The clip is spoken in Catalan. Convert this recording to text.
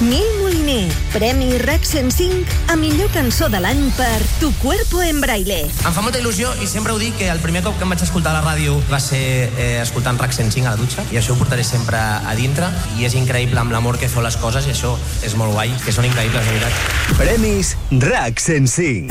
Nil Moliner, Premi RAC 105 a millor cançó de l'any per Tu cuerpo en braille. Em fa molta il·lusió i sempre ho dic que el primer cop que em vaig escoltar a la ràdio va ser escoltant RAC 105 a la dutxa, i això ho portaré sempre a dintre, i és increïble amb l'amor que feu les coses, i això és molt guai, que són increïbles, de veritat. Premis RAC 105.